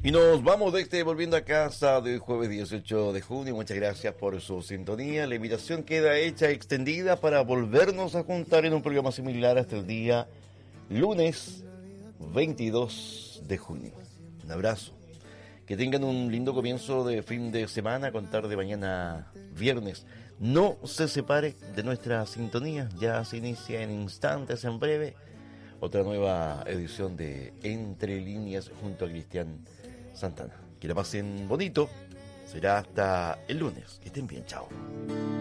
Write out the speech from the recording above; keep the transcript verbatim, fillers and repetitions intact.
Y nos vamos de este volviendo a casa de jueves dieciocho de junio. Muchas gracias por su sintonía. La invitación queda hecha, extendida para volvernos a juntar en un programa similar hasta el día lunes veintidós de junio. Un abrazo. Que tengan un lindo comienzo de fin de semana, a contar de mañana viernes. No se separe de nuestra sintonía. Ya se inicia en instantes, en breve, otra nueva edición de Entre Líneas junto a Cristian Santana. Que la pasen bonito. Será hasta el lunes. Que estén bien. Chao.